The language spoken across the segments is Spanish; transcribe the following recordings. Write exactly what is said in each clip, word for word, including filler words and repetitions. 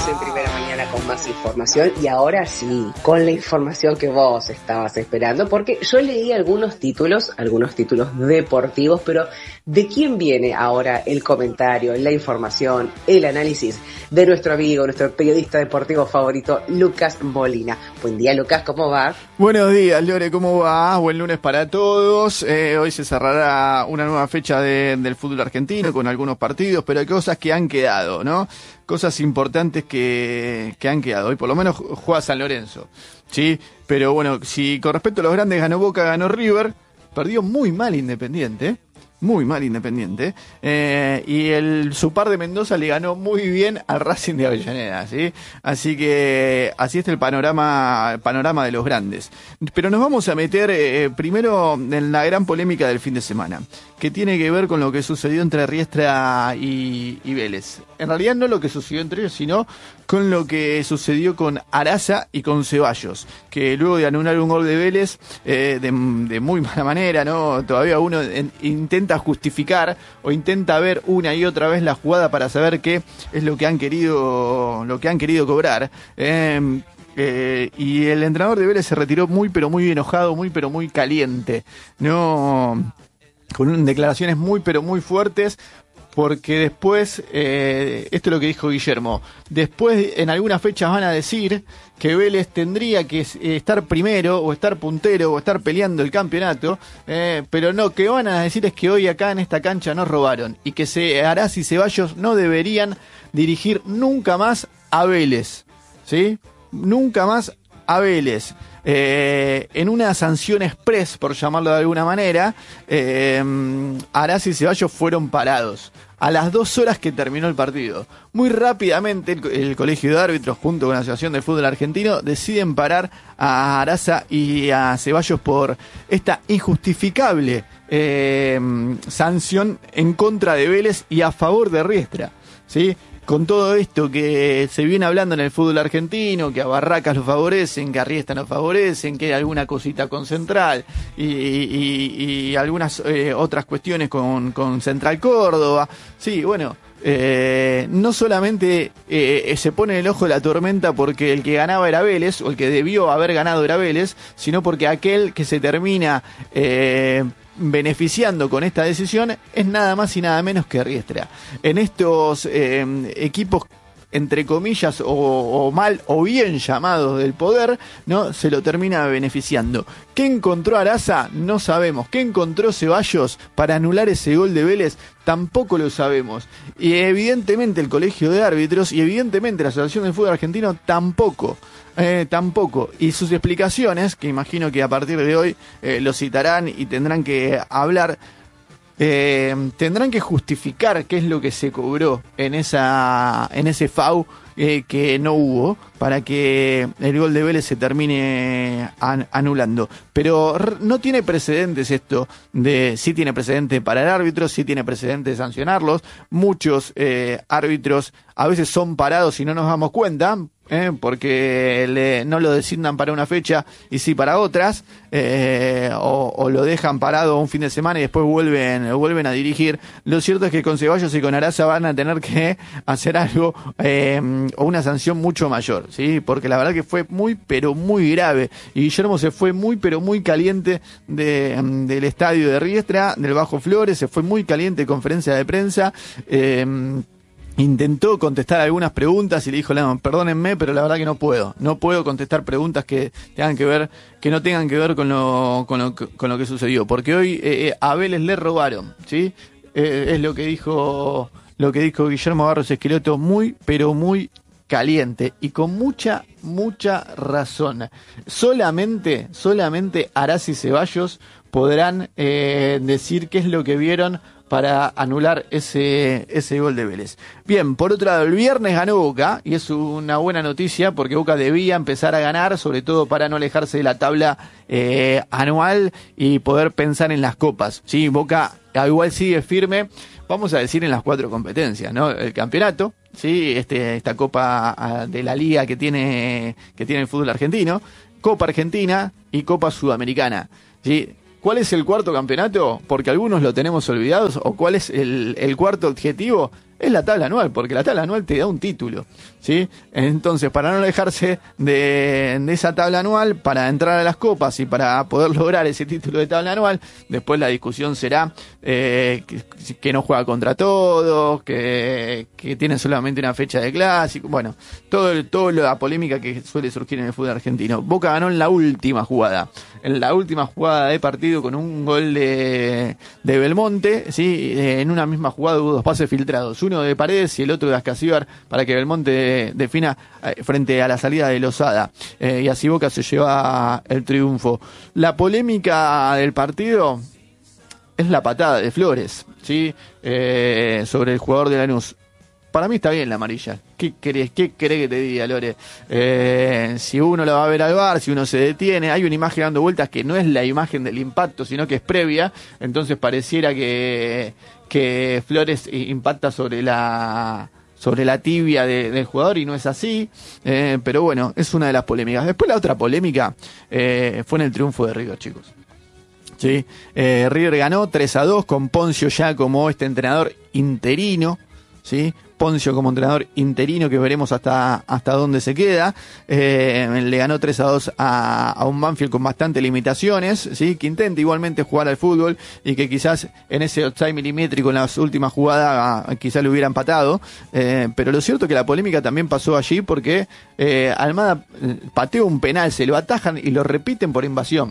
en Primera Mañana con más información y ahora sí, con la información que vos estabas esperando, porque yo leí algunos títulos, algunos títulos deportivos, pero ¿de quién viene ahora el comentario, la información, el análisis de nuestro amigo, nuestro periodista deportivo favorito, Lucas Molina? Buen día, Lucas, ¿cómo va? Buenos días, Lore, ¿cómo va? Buen lunes para todos. Eh, hoy se cerrará una nueva fecha de, del fútbol argentino con algunos partidos, pero hay cosas que han quedado, ¿no? Cosas importantes que, que han quedado. Hoy por lo menos juega San Lorenzo, ¿sí? Pero bueno, si con respecto a los grandes ganó Boca, ganó River, perdió muy mal Independiente, muy mal Independiente, eh, y el su par de Mendoza le ganó muy bien al Racing de Avellaneda, ¿sí? Así que así está el panorama, el panorama de los grandes. Pero nos vamos a meter eh, primero en la gran polémica del fin de semana, que tiene que ver con lo que sucedió entre Riestra y, y Vélez. En realidad no lo que sucedió entre ellos, sino con lo que sucedió con Araza y con Ceballos, que luego de anular un gol de Vélez eh, de, de muy mala manera, ¿no? Todavía uno en, intenta justificar o intenta ver una y otra vez la jugada para saber qué es lo que han querido, lo que han querido cobrar. Eh, Eh, y el entrenador de Vélez se retiró muy pero muy enojado, muy pero muy caliente, no, con declaraciones muy pero muy fuertes, porque después, eh, esto es lo que dijo Guillermo, después en algunas fechas van a decir que Vélez tendría que estar primero o estar puntero o estar peleando el campeonato, eh, pero no, que van a decir es que hoy acá en esta cancha nos robaron y que se, Araza y Ceballos no deberían dirigir nunca más a Vélez, ¿sí? Nunca más a Vélez. Eh, en una sanción express, por llamarlo de alguna manera, eh, Araza y Ceballos fueron parados a las dos horas que terminó el partido. Muy rápidamente el, el Colegio de Árbitros junto con la Asociación del Fútbol Argentino deciden parar a Araza y a Ceballos por esta injustificable eh, sanción en contra de Vélez y a favor de Riestra, ¿sí? Con todo esto que se viene hablando en el fútbol argentino, que a Barracas lo favorecen, que a Riestra no favorecen, que hay alguna cosita con Central y, y, y algunas eh, otras cuestiones con, con Central Córdoba. Sí, bueno, eh, no solamente eh, se pone en el ojo de la tormenta porque el que ganaba era Vélez, o el que debió haber ganado era Vélez, sino porque aquel que se termina Eh, beneficiando con esta decisión es nada más y nada menos que Riestra. En estos eh, equipos entre comillas o, o mal o bien llamados del poder, ¿no? Se lo termina beneficiando. ¿Qué encontró Araza? No sabemos. ¿Qué encontró Ceballos para anular ese gol de Vélez? Tampoco lo sabemos. Y evidentemente el Colegio de Árbitros y evidentemente la Asociación del Fútbol Argentino tampoco. Eh, tampoco. Y sus explicaciones, que imagino que a partir de hoy eh, lo citarán y tendrán que hablar, eh, tendrán que justificar qué es lo que se cobró en esa en ese F A U eh, que no hubo para que el gol de Vélez se termine an- anulando. Pero r- no tiene precedentes esto, de sí tiene precedente para el árbitro, sí tiene precedente de sancionarlos. Muchos eh, árbitros a veces son parados y no nos damos cuenta, Eh, porque le, no lo designan para una fecha y sí para otras, eh, o, o lo dejan parado un fin de semana y después vuelven vuelven a dirigir. Lo cierto es que con Ceballos y con Araza van a tener que hacer algo eh, o una sanción mucho mayor, ¿sí? Porque la verdad que fue muy pero muy grave y Guillermo se fue muy pero muy caliente de, del estadio de Riestra, del Bajo Flores, se fue muy caliente, conferencia de prensa. eh, Intentó contestar algunas preguntas y le dijo, no, perdónenme, pero la verdad que no puedo. No puedo contestar preguntas que tengan que ver, que no tengan que ver con lo, con lo, con lo que sucedió. Porque hoy eh, a Vélez le robaron, ¿sí? Eh, es lo que dijo, lo que dijo Guillermo Barros Esqueloto, muy, pero muy caliente y con mucha, mucha razón. Solamente, solamente Araza y Ceballos podrán eh, decir qué es lo que vieron para anular ese ese gol de Vélez. Bien, por otro lado, el viernes ganó Boca, y es una buena noticia porque Boca debía empezar a ganar, sobre todo para no alejarse de la tabla eh, anual y poder pensar en las copas. Sí, Boca igual sigue firme, vamos a decir, en las cuatro competencias, ¿no? El campeonato, sí, este esta copa de la liga que tiene que tiene el fútbol argentino, Copa Argentina y Copa Sudamericana, ¿sí? ¿Cuál es el cuarto campeonato? Porque algunos lo tenemos olvidados. ¿O cuál es el, el cuarto objetivo? es la tabla anual, porque la tabla anual te da un título, ¿sí? Entonces, para no dejarse de, de esa tabla anual, para entrar a las copas y para poder lograr ese título de tabla anual, después la discusión será eh, que, que no juega contra todos, que, que tiene solamente una fecha de clásico, bueno, todo, todo la polémica que suele surgir en el fútbol argentino. Boca ganó en la última jugada, en la última jugada de partido con un gol de, de Belmonte, ¿sí? En una misma jugada hubo dos pases filtrados, uno de Paredes y el otro de Ascasíbar, para que Belmonte defina eh, frente a la salida de Lozada, eh, y así Boca se lleva el triunfo. La polémica del partido es la patada de Flores, ¿sí? Eh, sobre el jugador de Lanús. Para mí está bien la amarilla. ¿Qué querés, qué querés que te diga, Lore? Eh, si uno la va a ver al V A R, si uno se detiene, hay una imagen dando vueltas que no es la imagen del impacto, sino que es previa, entonces pareciera que, que Flores impacta sobre la sobre la tibia de, del jugador y no es así, eh, pero bueno, es una de las polémicas. Después la otra polémica eh, fue en el triunfo de River, chicos. Sí, eh, River ganó tres a dos con Poncio ya como este entrenador interino, ¿sí? Poncio como entrenador interino, que veremos hasta hasta dónde se queda. Eh, le ganó tres a dos a, a un Banfield con bastantes limitaciones, ¿sí? Que intenta igualmente jugar al fútbol y que quizás en ese offside milimétrico en las últimas jugadas quizás le hubiera empatado. Eh, pero lo cierto es que la polémica también pasó allí porque eh, Almada pateó un penal, se lo atajan y lo repiten por invasión.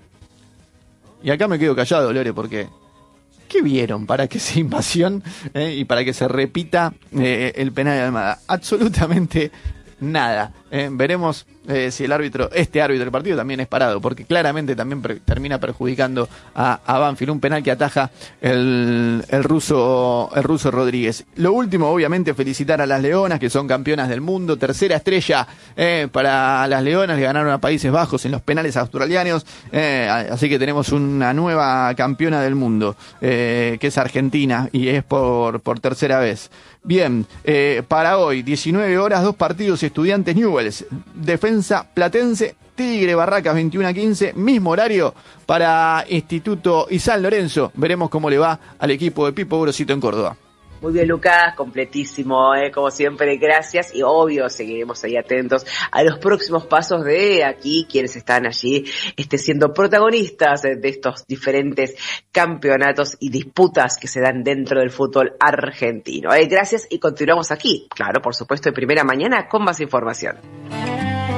Y acá me quedo callado, Lore, porque ¿qué vieron para que sea invasión eh, y para que se repita eh, el penal de Almada? Absolutamente nada. Eh, veremos eh, si el árbitro, este árbitro del partido también es parado, porque claramente también per- termina perjudicando a, a Banfield, un penal que ataja el, el ruso el ruso Rodríguez. Lo último, obviamente, felicitar a las Leonas, que son campeonas del mundo, tercera estrella eh, para las Leonas, le ganaron a Países Bajos en los penales australianos, eh, así que tenemos una nueva campeona del mundo, eh, que es Argentina, y es por, por tercera vez. Bien, eh, para hoy, diecinueve horas, dos partidos, Estudiantes Newell's, Defensa Platense, Tigre Barracas veintiuno a quince, mismo horario para Instituto y San Lorenzo. Veremos cómo le va al equipo de Pipo Grosito en Córdoba. Muy bien, Lucas, completísimo, ¿eh? Como siempre, gracias, y obvio seguiremos ahí atentos a los próximos pasos de aquí, quienes están allí este, siendo protagonistas de estos diferentes campeonatos y disputas que se dan dentro del fútbol argentino. ¿eh? Gracias, y continuamos aquí, claro, por supuesto, de Primera Mañana con más información.